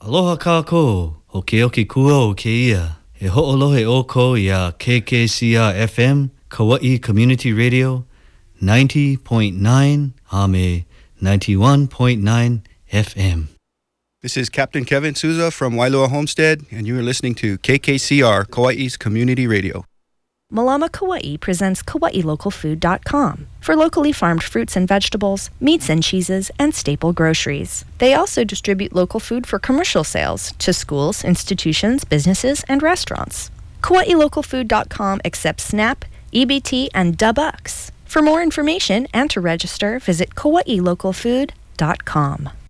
Aloha kako, o ke oki kua o ke ia. E ho'olohe o ko ia KKCR FM, Kauai Community Radio, 90.9 Ame 91.9 FM. This is Captain Kevin Souza from Wailoa Homestead, and you are listening to KKCR, Kauai's Community Radio. Malama Kauai presents KauaiLocalFood.com for locally farmed fruits and vegetables, meats and cheeses, and staple groceries. They also distribute local food for commercial sales to schools, institutions, businesses, and restaurants. KauaiLocalFood.com accepts SNAP, EBT, and Dubucks. For more information and to register, visit KauaiLocalFood.com.